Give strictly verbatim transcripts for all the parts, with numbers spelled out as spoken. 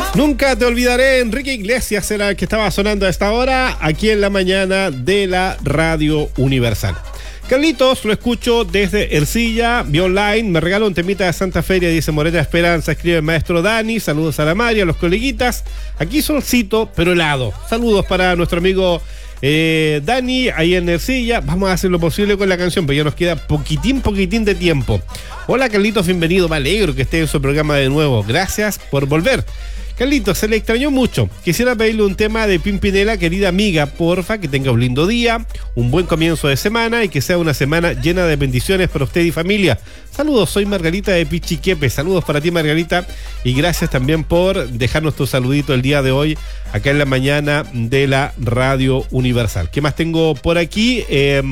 Nunca te olvidaré, Enrique Iglesias era el que estaba sonando a esta hora, aquí en la mañana de la Radio Universal. Carlitos, lo escucho desde Ercilla, vía online, me regala un temita de Santa Feria, dice Morena Esperanza, escribe el maestro Dani, saludos a la María, a los coleguitas, aquí solcito, pero helado. Saludos para nuestro amigo eh, Dani, ahí en Ercilla, vamos a hacer lo posible con la canción, pero ya nos queda poquitín, poquitín de tiempo. Hola Carlitos, bienvenido, me alegro que esté en su programa de nuevo, gracias por volver. Carlitos, se le extrañó mucho. Quisiera pedirle un tema de Pimpinela, querida amiga, porfa, que tenga un lindo día, un buen comienzo de semana y que sea una semana llena de bendiciones para usted y familia. Saludos, soy Margarita de Pichiquepe. Saludos para ti, Margarita, y gracias también por dejarnos tu saludito el día de hoy, acá en la mañana de la Radio Universal. ¿Qué más tengo por aquí? Eh,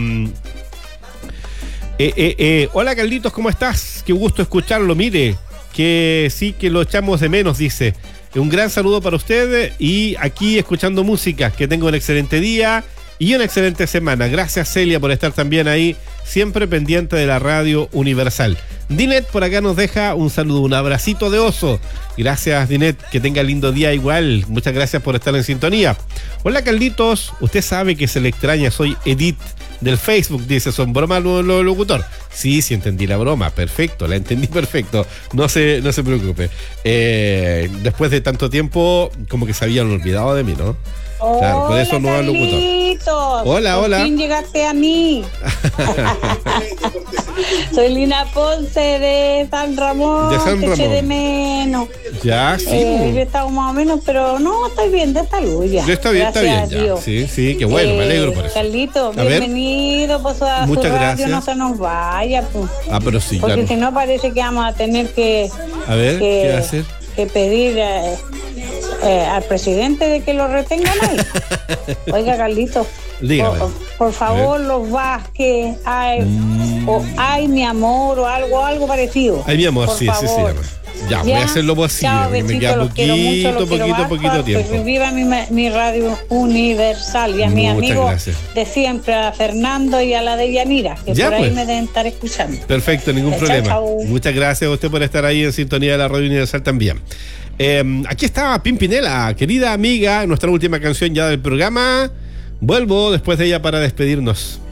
eh, eh, eh. Hola, Carlitos, ¿cómo estás? Qué gusto escucharlo, mire. Que sí que lo echamos de menos, dice. Un gran saludo para usted y aquí escuchando música. Que tenga un excelente día y una excelente semana. Gracias, Celia, por estar también ahí, siempre pendiente de la Radio Universal. Dinet por acá nos deja un saludo, un abracito de oso. Gracias, Dinet, que tenga lindo día igual. Muchas gracias por estar en sintonía. Hola, Carlitos, usted sabe que se le extraña, soy Edith del Facebook, dice, son bromas lo, lo locutor. Sí, sí entendí la broma, perfecto, la entendí perfecto, no se, no se preocupe. Eh, después de tanto tiempo, como que se habían olvidado de mí, ¿no? Hola, claro, por eso no al locutor. Hola, hola. Por fin llegaste a mí. Soy Lina Ponce de San Ramón. De San te eché Ramón. de menos. Ya, sí. Eh, yo he estado más o menos, pero no, estoy bien de salud ya. Ya está bien, Gracias está a bien, ya. Dios. Sí, sí, qué bueno, me alegro por eso. Carlito, A ver. bienvenido, pues a Muchas su radio, gracias. no se nos vaya, pues. Ah, pero sí, Porque claro. si no parece que vamos a tener que, A ver, que, ¿qué va a hacer? que pedir eh, eh, al presidente de que lo retengan ahí. Oiga, Carlito, Dígame. por, por favor, los Vázquez, ay, Mm. o ay, mi amor, o algo, algo parecido. Ay, mi amor, Por sí, sí se favor. llama. Ya, voy a hacer lo posible, Chao, porque me besitos, queda los quiero mucho, poquito, los quiero poquito, harto, poquito tiempo. Que viva mi, mi radio universal y a mis Muchas amigos gracias. de siempre, a Fernando y a la de Yanira, que Ya, por ahí pues. me deben estar escuchando. Perfecto, ningún Chao, problema. chao. Muchas gracias a usted por estar ahí en sintonía de la Radio Universal también. Eh, aquí está Pimpinela, querida amiga, nuestra última canción ya del programa. Vuelvo después de ella para despedirnos.